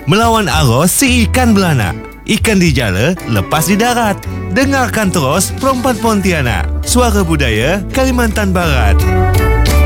Melawan arus si ikan beranak. Ikan dijala, lepas di darat. Dengarkan terus Perempuan Pontianak. Suara Budaya Kalimantan Barat.